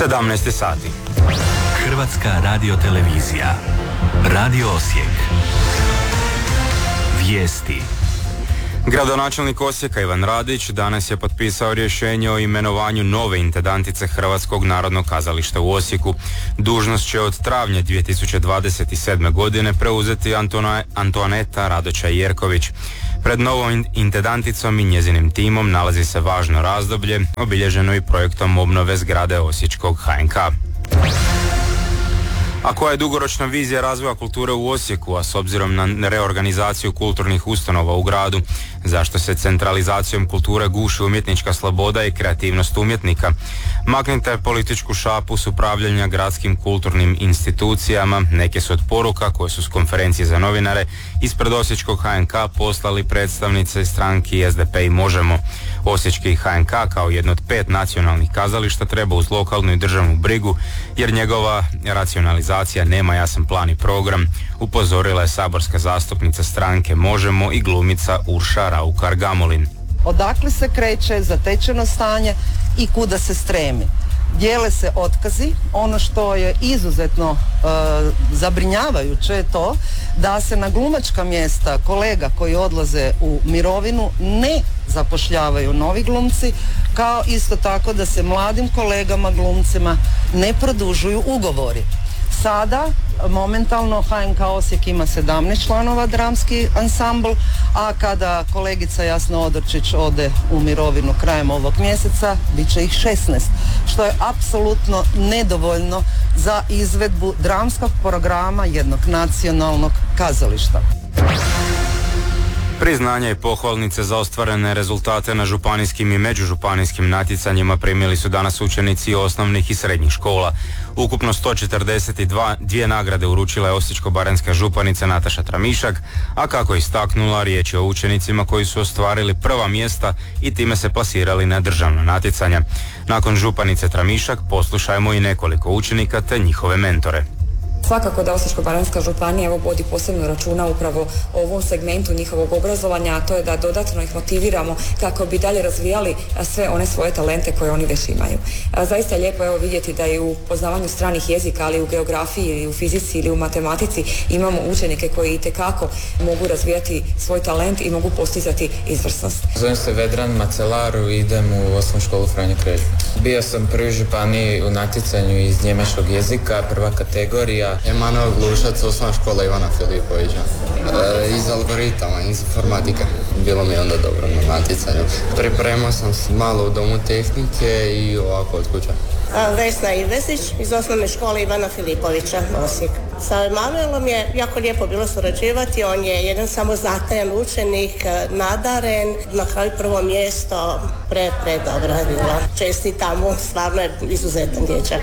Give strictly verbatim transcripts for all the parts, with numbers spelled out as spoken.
sedamnaest sati. Hrvatska radiotelevizija. Radio Osijek. Vijesti. Gradonačelnik Osijeka Ivan Radić danas je potpisao rješenje o imenovanju nove intendantice Hrvatskog narodnog kazališta u Osijeku. Dužnost će od travnja dvije tisuće dvadeset sedme. godine preuzeti Antona, Antoaneta Radočaj-Jerković. Pred novom intendanticom i njezinim timom nalazi se važno razdoblje, obilježeno i projektom obnove zgrade Osječkog H N K. A koja je dugoročna vizija razvoja kulture u Osijeku, a s obzirom na reorganizaciju kulturnih ustanova u gradu, zašto se centralizacijom kulture guši umjetnička sloboda i kreativnost umjetnika? Maknite političku šapu s upravljanja gradskim kulturnim institucijama, neke su od poruka koje su s konferencije za novinare ispred Osječkog H N K poslali predstavnice stranki S D P i Možemo. Osječki H N K kao jedno od pet nacionalnih kazališta treba uz lokalnu i državnu brigu, jer njegova racionalizacija nema jasan plan i program, upozorila je saborska zastupnica stranke Možemo i glumica Urša Raukar-Gamulin. Odakle se kreće zatečeno stanje i kuda se stremi? Dijele se otkazi. Ono što je izuzetno e, zabrinjavajuće je to da se na glumačka mjesta kolega koji odlaze u mirovinu ne zapošljavaju novi glumci, kao isto tako da se mladim kolegama glumcima ne produžuju ugovori. Sada, momentalno, H N K Osijek ima sedamnaest članova dramski ansambl, a kada kolegica Jasna Odorčić ode u mirovinu krajem ovog mjeseca, bit će ih šesnaest, što je apsolutno nedovoljno za izvedbu dramskog programa jednog nacionalnog kazališta. Priznanja i pohvalnice za ostvarene rezultate na županijskim i međužupanijskim natjecanjima primili su danas učenici osnovnih i srednjih škola. Ukupno sto četrdeset dvije nagrade uručila je osječko-baranjska županica Nataša Tramišak, a kako je istaknula, riječ je o učenicima koji su ostvarili prva mjesta i time se plasirali na državna natjecanja. Nakon županice Tramišak poslušajmo i nekoliko učenika te njihove mentore. Svakako da Osječko-baranjska županija evo vodi posebno računa upravo o ovom segmentu njihovog obrazovanja, a to je da dodatno ih motiviramo kako bi dalje razvijali sve one svoje talente koje oni već imaju. A zaista je lijepo evo vidjeti da i u poznavanju stranih jezika, ali u geografiji ili u fizici ili u matematici imamo učenike koji itekako mogu razvijati svoj talent i mogu postizati izvrsnost. Zovem se Vedran Macelaru i idem u osnovnu školu Franjo Krežu. Bio sam prvi županiji u natjecanju iz njemačkog jezika, prva kategorija. Emanuel Glušac, osnovna škola Ivana Filipovića. E, iz algoritama, iz informatike. Bilo mi je onda dobro na natjecanju. Pripremao sam se malo u domu tehnike i ovako od kuća. Vesna Ivesić iz osnovne škole Ivana Filipovića, Osijek. Sa Emanuelom je jako lijepo bilo surađivati, on je jedan samozatajan učenik, nadaren, na kraju prvo mjesto, pre, pre dobro je bilo. Čestitam mu, stvarno je izuzetan dječak.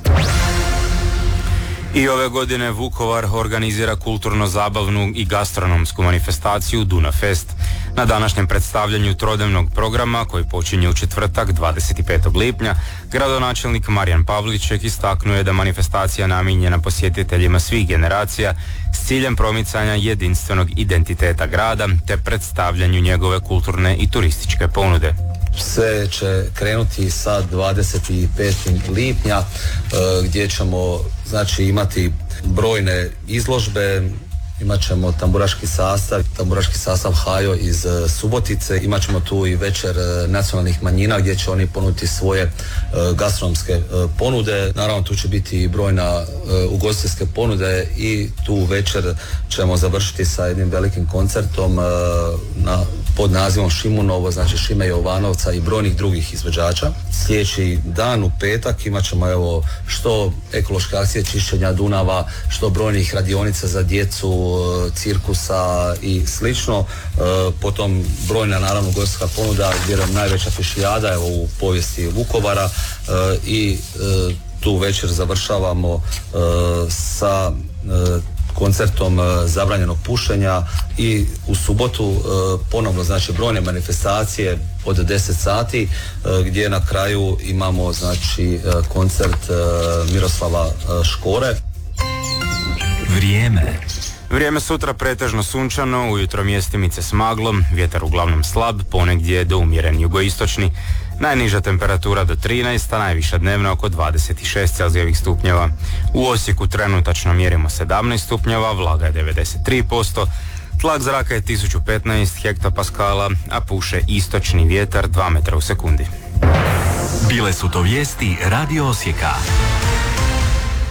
I ove godine Vukovar organizira kulturno-zabavnu i gastronomsku manifestaciju Duna Fest. Na današnjem predstavljanju trodnevnog programa, koji počinje u četvrtak dvadeset petog lipnja, gradonačelnik Marijan Pavliček istaknuo je da manifestacija namijenjena posjetiteljima svih generacija s ciljem promicanja jedinstvenog identiteta grada te predstavljanju njegove kulturne i turističke ponude. Sve će krenuti sa dvadeset petog lipnja e, gdje ćemo znači imati brojne izložbe. Imat ćemo tamburaški sastav, tamburaški sastav Hajo iz uh, Subotice, imat ćemo tu i večer uh, nacionalnih manjina gdje će oni ponuditi svoje uh, gastronomske uh, ponude. Naravno tu će biti i brojna uh, ugostiteljske ponude i tu večer ćemo završiti sa jednim velikim koncertom uh, na, pod nazivom Šimunovo, znači Šime Jovanovca i brojnih drugih izvođača. Sljedeći dan u petak imat ćemo evo što ekološke akcije čišćenja Dunava, što brojnih radionica za djecu, cirkusa i slično. Potom brojna naravno ugostiteljska ponuda, vjerujem najveća fišijada evo u povijesti Vukovara i tu večer završavamo sa koncertom zabranjenog pušenja i u subotu ponovno znači brojne manifestacije od deset sati gdje na kraju imamo znači koncert Miroslava Škore. Vrijeme. Vrijeme sutra pretežno sunčano, ujutro mjestimice s maglom, vjetar uglavnom slab, ponegdje do umjeren jugoistočni. Najniža temperatura do trinaest, a najviša dnevna oko dvadeset šest celzijevih stupnjeva. U Osijeku trenutačno mjerimo sedamnaest stupnjeva, vlaga je devedeset tri posto, tlak zraka je tisuću petnaest hektopaskala, a puše istočni vjetar dva metra u sekundi. Bile su to vijesti Radio Osijeka.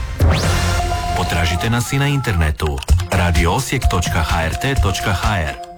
Potražite nas i na internetu radio osijek točka h r t točka h r.